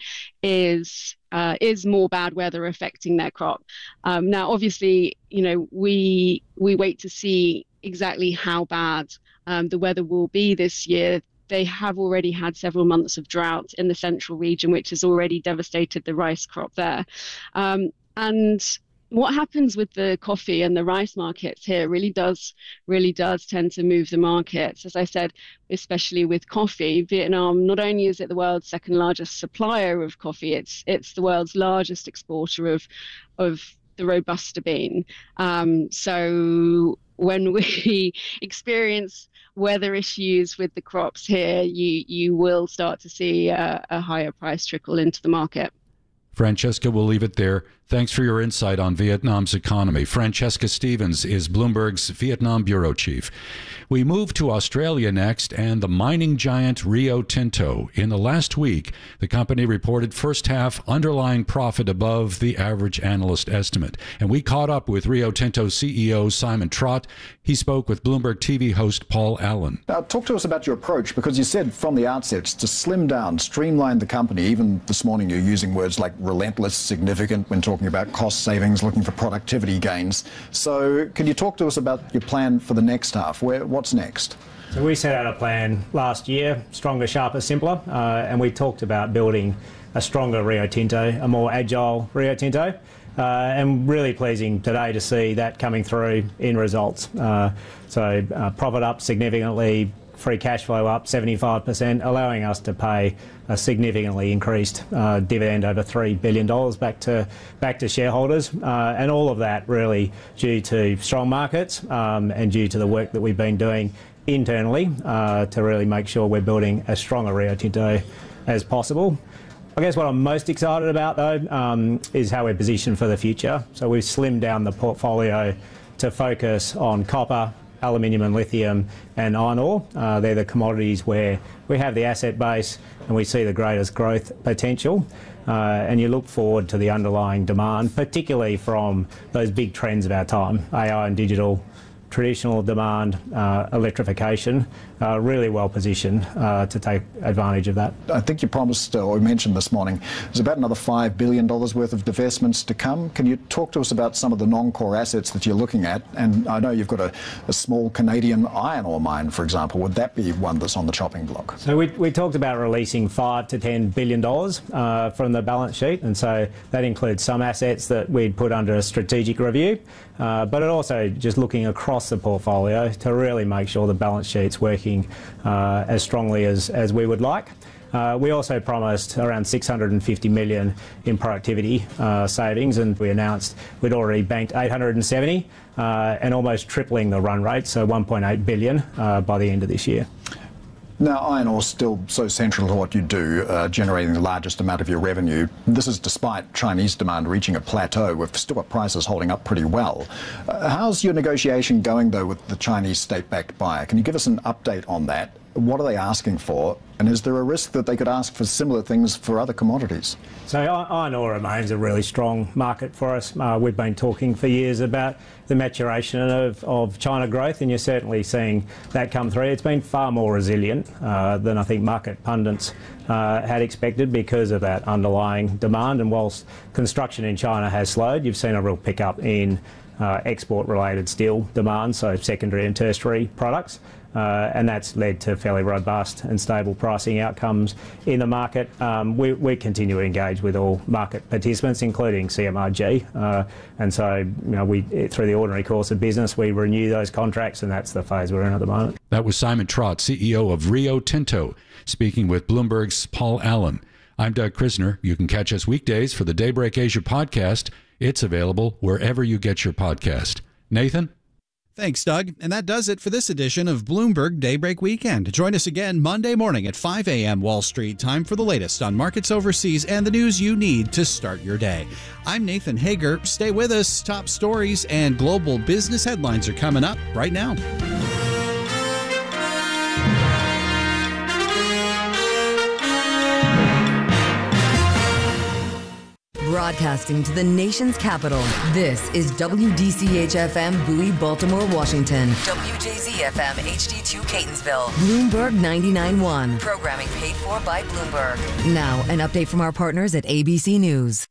is uh, is more bad weather affecting their crop. Um, now, obviously, you know, we we wait to see exactly how bad um, the weather will be this year. They have already had several months of drought in the central region, which has already devastated the rice crop there. Um, and what happens with the coffee and the rice markets here really does really does tend to move the markets. As I said, especially with coffee, Vietnam, not only is it the world's second largest supplier of coffee, it's it's the world's largest exporter of of the Robusta bean. Um, so when we experience weather issues with the crops here, you you will start to see a, a higher price trickle into the market. Francesca, we'll leave it there. Thanks for your insight on Vietnam's economy. Francesca Stevens is Bloomberg's Vietnam bureau chief. We move to Australia next and the mining giant Rio Tinto. In the last week, the company reported first half underlying profit above the average analyst estimate. And we caught up with Rio Tinto C E O Simon Trott. He spoke with Bloomberg T V host Paul Allen. Now, talk to us about your approach, because you said from the outset to slim down, streamline the company. Even this morning you're using words like relentless, significant when talking about cost savings, looking for productivity gains. So can you talk to us about your plan for the next half? Where, what's next? So we set out a plan last year, stronger, sharper, simpler, uh, and we talked about building a stronger Rio Tinto, a more agile Rio Tinto. Uh, and really pleasing today to see that coming through in results. Uh, so uh, profit up significantly, free cash flow up seventy-five percent, allowing us to pay a significantly increased uh, dividend over three billion dollars back to back to shareholders. Uh, and all of that really due to strong markets um, and due to the work that we've been doing internally uh, to really make sure we're building as strong a Rio Tinto as possible. I guess what I'm most excited about, though, um, is how we're positioned for the future. So we've slimmed down the portfolio to focus on copper, aluminium and lithium and iron ore. Uh, they're the commodities where we have the asset base and we see the greatest growth potential. Uh, and you look forward to the underlying demand, particularly from those big trends of our time, A I and digital, traditional demand, uh, electrification, uh, really well positioned uh, to take advantage of that. I think you promised, uh, or mentioned this morning, there's about another five billion dollars worth of divestments to come. Can you talk to us about some of the non-core assets that you're looking at? And I know you've got a, a small Canadian iron ore mine, for example. Would that be one that's on the chopping block? So we, we talked about releasing five to ten billion dollars uh, from the balance sheet, and so that includes some assets that we'd put under a strategic review, uh, but it also just looking across the portfolio to really make sure the balance sheet's working uh, as strongly as, as we would like. Uh, we also promised around six hundred fifty million in productivity uh, savings, and we announced we'd already banked eight hundred seventy uh, and almost tripling the run rate, so one point eight billion uh, by the end of this year. Now, iron ore is still so central to what you do, uh, generating the largest amount of your revenue. This is despite Chinese demand reaching a plateau, with still got prices holding up pretty well. Uh, how's your negotiation going, though, with the Chinese state-backed buyer? Can you give us an update on that? What are they asking for? And is there a risk that they could ask for similar things for other commodities? So iron ore remains a really strong market for us. Uh, we've been talking for years about the maturation of, of China growth, and you're certainly seeing that come through. It's been far more resilient uh, than I think market pundits uh, had expected because of that underlying demand. And whilst construction in China has slowed, you've seen a real pickup in uh, export-related steel demand, so secondary and tertiary products. Uh, and that's led to fairly robust and stable pricing outcomes in the market. Um, we, we continue to engage with all market participants, including C M R G. Uh, and so, you know, we through the ordinary course of business, we renew those contracts, and that's the phase we're in at the moment. That was Simon Trott, C E O of Rio Tinto, speaking with Bloomberg's Paul Allen. I'm Doug Krisner. You can catch us weekdays for the Daybreak Asia podcast. It's available wherever you get your podcast. Nathan? Thanks, Doug. And that does it for this edition of Bloomberg Daybreak Weekend. Join us again Monday morning at five a.m. Wall Street time for the latest on markets overseas and the news you need to start your day. I'm Nathan Hager. Stay with us. Top stories and global business headlines are coming up right now. Broadcasting to the nation's capital, this is W D C H F M Bowie, Baltimore, Washington. W J Z F M H D two Catonsville. Bloomberg ninety-nine point one. Programming paid for by Bloomberg. Now, an update from our partners at A B C News.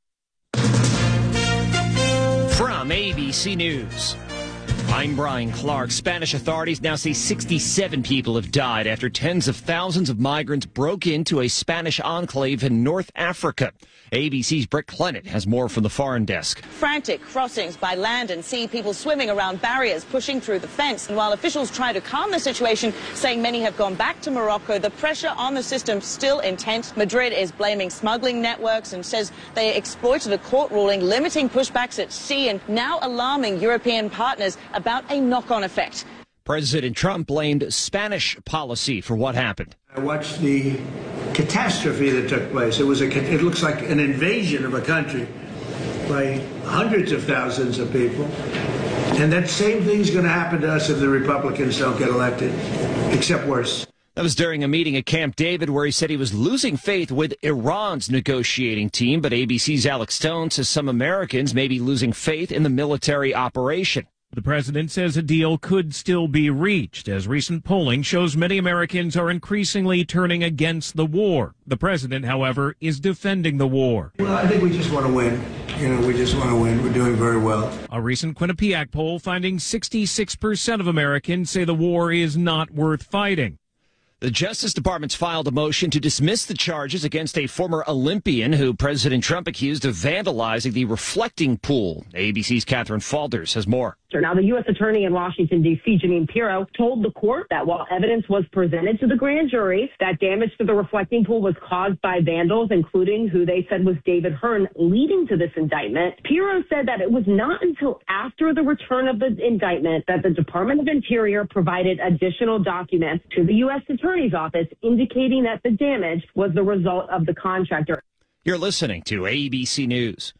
From A B C News, I'm Brian Clark. Spanish authorities now say sixty-seven people have died after tens of thousands of migrants broke into a Spanish enclave in North Africa. A B C's Britt Clennett has more from the foreign desk. Frantic crossings by land and sea, people swimming around barriers, pushing through the fence. And while officials try to calm the situation, saying many have gone back to Morocco, the pressure on the system still intense. Madrid is blaming smuggling networks and says they exploited a court ruling limiting pushbacks at sea and now alarming European partners about a knock-on effect. President Trump blamed Spanish policy for what happened. I watched the catastrophe that took place. It was a, it looks like an invasion of a country by hundreds of thousands of people. And that same thing's going to happen to us if the Republicans don't get elected, except worse. That was during a meeting at Camp David where he said he was losing faith with Iran's negotiating team. But A B C's Alex Stone says some Americans may be losing faith in the military operation. The president says a deal could still be reached, as recent polling shows many Americans are increasingly turning against the war. The president, however, is defending the war. Well, I think we just want to win. You know, we just want to win. We're doing very well. A recent Quinnipiac poll finding sixty-six percent of Americans say the war is not worth fighting. The Justice Department's filed a motion to dismiss the charges against a former Olympian who President Trump accused of vandalizing the reflecting pool. A B C's Catherine Falders has more. Now, the U S attorney in Washington, D C, Jeanine Pirro, told the court that while evidence was presented to the grand jury, that damage to the reflecting pool was caused by vandals, including who they said was David Hearn, leading to this indictment. Pirro said that it was not until after the return of the indictment that the Department of Interior provided additional documents to the U S attorney's office indicating that the damage was the result of the contractor. You're listening to A B C News.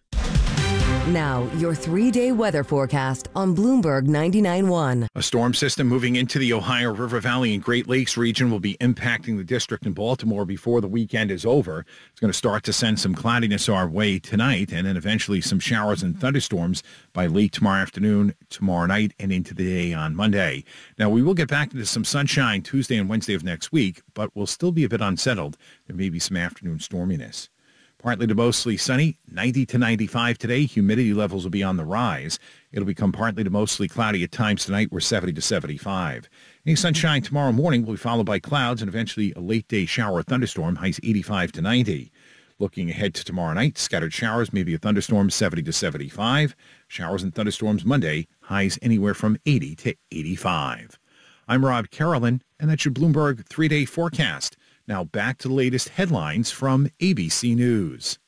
Now, your three-day weather forecast on Bloomberg ninety-nine point one. A storm system moving into the Ohio River Valley and Great Lakes region will be impacting the district in Baltimore before the weekend is over. It's going to start to send some cloudiness our way tonight and then eventually some showers and thunderstorms by late tomorrow afternoon, tomorrow night, and into the day on Monday. Now, we will get back into some sunshine Tuesday and Wednesday of next week, but we'll still be a bit unsettled. There may be some afternoon storminess. Partly to mostly sunny, ninety to ninety-five today. Humidity levels will be on the rise. It'll become partly to mostly cloudy at times tonight. We're seventy to seventy-five. Any sunshine tomorrow morning will be followed by clouds and eventually a late day shower or thunderstorm, highs eighty-five to ninety. Looking ahead to tomorrow night, scattered showers, maybe a thunderstorm, seventy to seventy-five. Showers and thunderstorms Monday, highs anywhere from eighty to eighty-five. I'm Rob Carolyn, and that's your Bloomberg three-day forecast. Now back to the latest headlines from A B C News.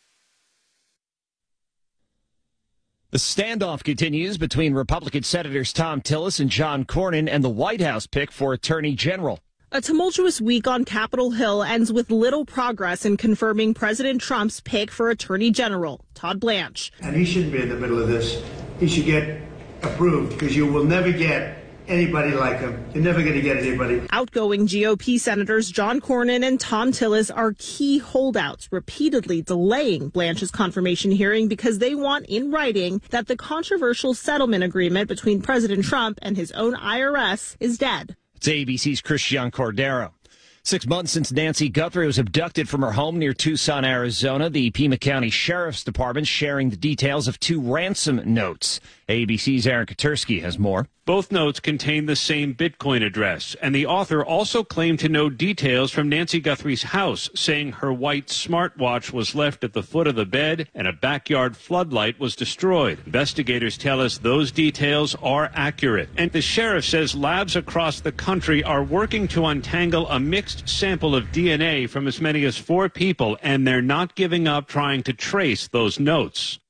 The standoff continues between Republican Senators Thom Tillis and John Cornyn and the White House pick for Attorney General. A tumultuous week on Capitol Hill ends with little progress in confirming President Trump's pick for Attorney General, Todd Blanche. And he shouldn't be in the middle of this. He should get approved because you will never get anybody like him. You're never going to get anybody. Outgoing G O P Senators John Cornyn and Thom Tillis are key holdouts, repeatedly delaying Blanche's confirmation hearing because they want in writing that the controversial settlement agreement between President Trump and his own I R S is dead. It's A B C's Christian Cordero. Six months since Nancy Guthrie was abducted from her home near Tucson, Arizona, the Pima County Sheriff's Department sharing the details of two ransom notes. A B C's Aaron Katursky has more. Both notes contain the same Bitcoin address, and the author also claimed to know details from Nancy Guthrie's house, saying her white smartwatch was left at the foot of the bed and a backyard floodlight was destroyed. Investigators tell us those details are accurate, and the sheriff says labs across the country are working to untangle a mixed sample of D N A from as many as four people, and they're not giving up trying to trace those notes.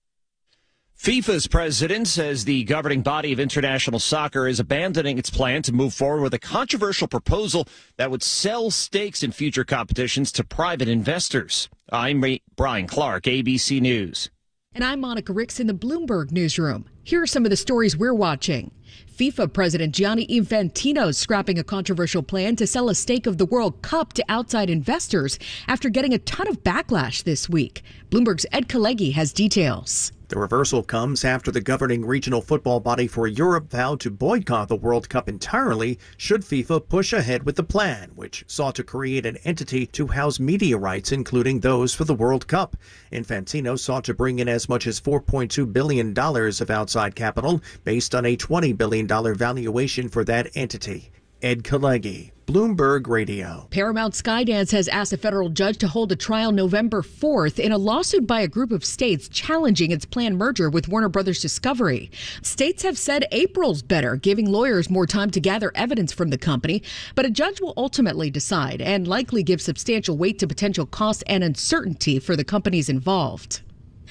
FIFA's president says the governing body of international soccer is abandoning its plan to move forward with a controversial proposal that would sell stakes in future competitions to private investors. I'm Brian Clark, A B C News. And I'm Monica Ricks in the Bloomberg newsroom. Here are some of the stories we're watching. FIFA President Gianni Infantino scrapping a controversial plan to sell a stake of the World Cup to outside investors after getting a ton of backlash this week. Bloomberg's Ed Kalegi has details. The reversal comes after the governing regional football body for Europe vowed to boycott the World Cup entirely should FIFA push ahead with the plan, which sought to create an entity to house media rights, including those for the World Cup. Infantino sought to bring in as much as four point two billion dollars of outside capital based on a twenty billion dollars valuation for that entity. Ed Kalegi, Bloomberg Radio. Paramount Skydance has asked a federal judge to hold a trial November fourth in a lawsuit by a group of states challenging its planned merger with Warner Brothers Discovery. States have said April's better, giving lawyers more time to gather evidence from the company, but a judge will ultimately decide and likely give substantial weight to potential cost and uncertainty for the companies involved.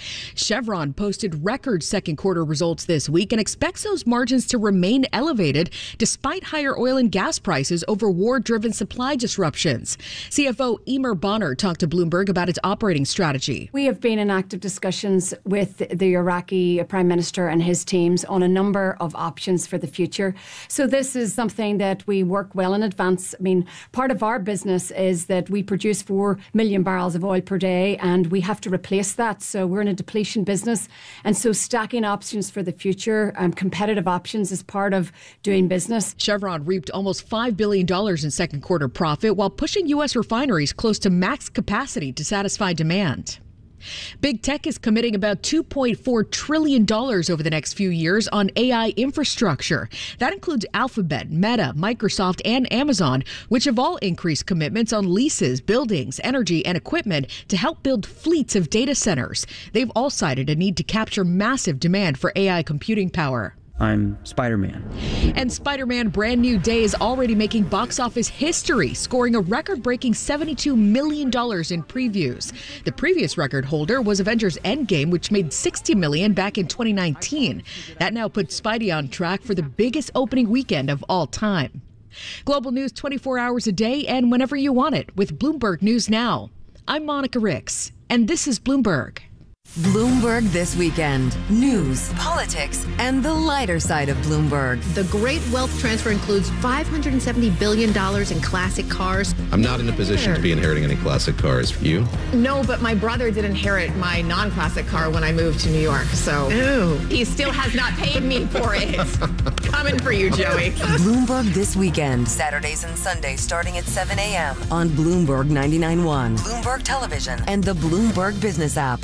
Chevron posted record second quarter results this week and expects those margins to remain elevated despite higher oil and gas prices over war-driven supply disruptions. C F O Eimear Bonner talked to Bloomberg about its operating strategy. We have been in active discussions with the Iraqi Prime Minister and his teams on a number of options for the future. So this is something that we work well in advance. I mean, part of our business is that we produce four million barrels of oil per day and we have to replace that. So we're in a depletion business, and so stacking options for the future, um, competitive options is part of doing business. Chevron reaped almost five billion dollars in second quarter profit while pushing U S refineries close to max capacity to satisfy demand. Big Tech is committing about two point four trillion dollars over the next few years on A I infrastructure. That includes Alphabet, Meta, Microsoft, and Amazon, which have all increased commitments on leases, buildings, energy, and equipment to help build fleets of data centers. They've all cited a need to capture massive demand for A I computing power. I'm Spider-Man. And Spider-Man Brand New Day is already making box office history, scoring a record-breaking seventy-two million dollars in previews. The previous record holder was Avengers Endgame, which made sixty million dollars back in twenty nineteen. That now puts Spidey on track for the biggest opening weekend of all time. Global news twenty-four hours a day and whenever you want it with Bloomberg News Now. I'm Monica Ricks, and this is Bloomberg. Bloomberg This Weekend. News, politics, and the lighter side of Bloomberg. The great wealth transfer includes five hundred seventy billion dollars in classic cars. I'm not in a position to be inheriting any classic cars. You? No, but my brother did inherit my non-classic car when I moved to New York, so Ew. He still has not paid me for it. Coming for you, Joey. Bloomberg This Weekend. Saturdays and Sundays starting at seven a.m. on Bloomberg ninety-nine point one, Bloomberg Television, and the Bloomberg Business app.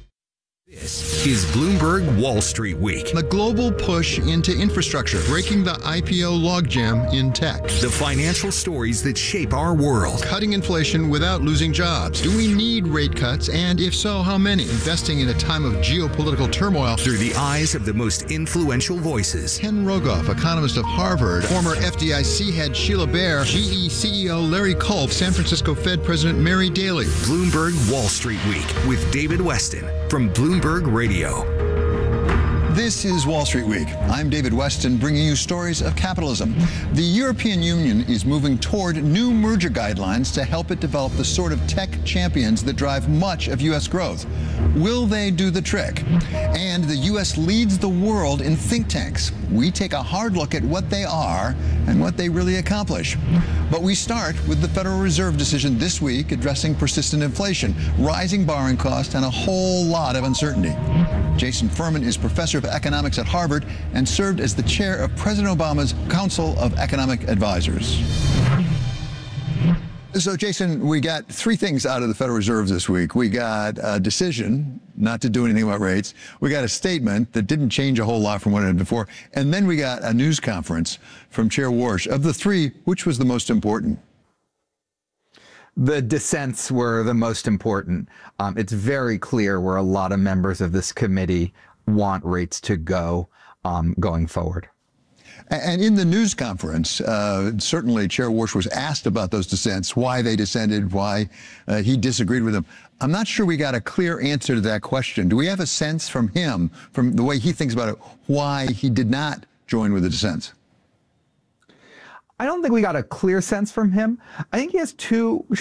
This is Bloomberg Wall Street Week. The global push into infrastructure, breaking the I P O logjam in tech. The financial stories that shape our world. Cutting inflation without losing jobs. Do we need rate cuts? And if so, how many? Investing in a time of geopolitical turmoil. Through the eyes of the most influential voices. Ken Rogoff, economist of Harvard. Former F D I C head Sheila Bair. G E C E O Larry Culp. San Francisco Fed President Mary Daly. Bloomberg Wall Street Week with David Weston from Bloomberg Radio. This is Wall Street Week. I'm David Weston, bringing you stories of capitalism. The European Union is moving toward new merger guidelines to help it develop the sort of tech champions that drive much of U S growth. Will they do the trick? And the U S leads the world in think tanks. We take a hard look at what they are and what they really accomplish. But we start with the Federal Reserve decision this week addressing persistent inflation, rising borrowing costs, and a whole lot of uncertainty. Jason Furman is professor of economics at Harvard and served as the chair of President Obama's Council of Economic Advisors. So, Jason, we got three things out of the Federal Reserve this week. We got a decision not to do anything about rates. We got a statement that didn't change a whole lot from what it had before. And then we got a news conference from Chair Warsh. Of the three, which was the most important? The dissents were the most important. Um, it's very clear where a lot of members of this committee want rates to go um, going forward. And in the news conference, uh, certainly Chair Warsh was asked about those dissents, why they dissented, why uh, he disagreed with them. I'm not sure we got a clear answer to that question. Do we have a sense from him, from the way he thinks about it, why he did not join with the dissents? I don't think we got a clear sense from him. I think he has two